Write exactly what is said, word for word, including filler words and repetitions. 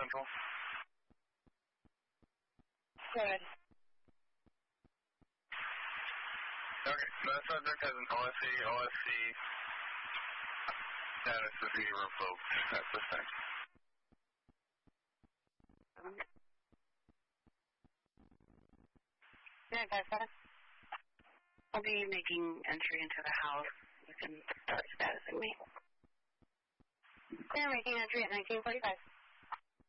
Central. Good. Okay, that subject has an O S C, O S C status to be revoked at this time. Um, nine five seven. I'll be making entry into the house. You can start statusing me. They're making entry at nineteen forty-five.